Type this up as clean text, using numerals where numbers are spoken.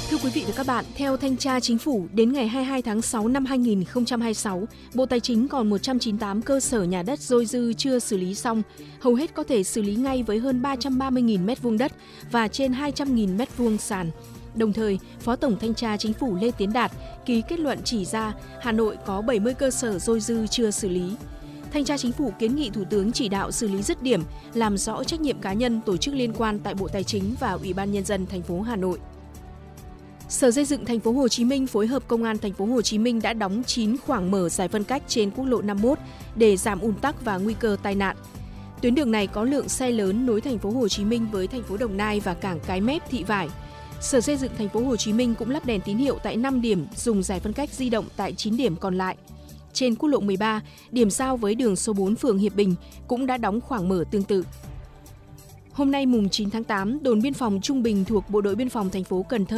Thưa quý vị và các bạn, theo Thanh tra Chính phủ, đến ngày 22 tháng 6 năm 2026, Bộ Tài chính còn 198 cơ sở nhà đất dôi dư chưa xử lý xong, hầu hết có thể xử lý ngay với hơn 330.000 m2 đất và trên 200.000 m2 sàn. Đồng thời, Phó Tổng Thanh tra Chính phủ Lê Tiến Đạt ký kết luận chỉ ra Hà Nội có 70 cơ sở dôi dư chưa xử lý. Thanh tra Chính phủ kiến nghị Thủ tướng chỉ đạo xử lý dứt điểm, làm rõ trách nhiệm cá nhân, tổ chức liên quan tại Bộ Tài chính và Ủy ban Nhân dân thành phố Hà Nội. Sở Xây dựng thành phố Hồ Chí Minh phối hợp Công an thành phố Hồ Chí Minh đã đóng 9 khoảng mở giải phân cách trên quốc lộ 51 để giảm ùn tắc và nguy cơ tai nạn. Tuyến đường này có lượng xe lớn nối thành phố Hồ Chí Minh với thành phố Đồng Nai và cảng Cái Mép, Thị Vải. Sở Xây dựng thành phố Hồ Chí Minh cũng lắp đèn tín hiệu tại 5 điểm, dùng giải phân cách di động tại 9 điểm còn lại. Trên quốc lộ 13, điểm giao với đường số 4 phường Hiệp Bình cũng đã đóng khoảng mở tương tự. Hôm nay mùng 9 tháng 8, đồn biên phòng Trung Bình thuộc Bộ đội Biên phòng thành phố Cần Thơ